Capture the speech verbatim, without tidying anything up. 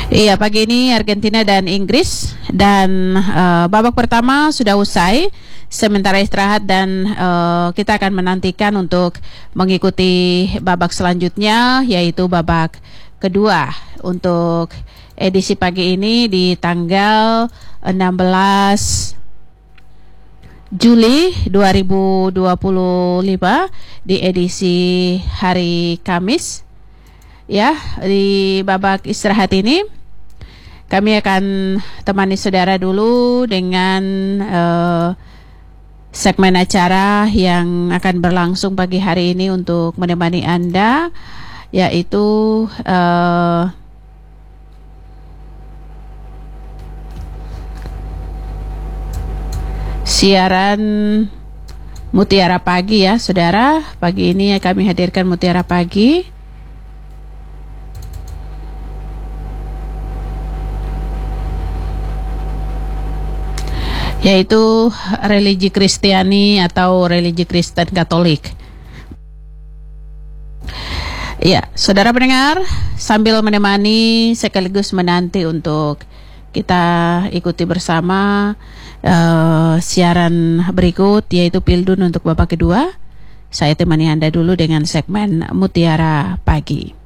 Iya, pagi ini Argentina dan Inggris, dan uh, babak pertama sudah usai, sementara istirahat, dan uh, kita akan menantikan untuk mengikuti babak selanjutnya, yaitu babak kedua untuk edisi pagi ini di tanggal enam belas Juli dua ribu dua puluh lima di edisi hari Kamis. Ya, di babak istirahat ini kami akan temani saudara dulu dengan uh, segmen acara yang akan berlangsung pagi hari ini untuk menemani Anda, yaitu uh, siaran Mutiara Pagi ya, saudara. Pagi ini kami hadirkan Mutiara Pagi, yaitu religi Kristiani atau religi Kristen Katolik. Ya, saudara pendengar, sambil menemani sekaligus menanti untuk kita ikuti bersama uh, siaran berikut, yaitu Pildun untuk babak kedua. Saya temani Anda dulu dengan segmen Mutiara Pagi.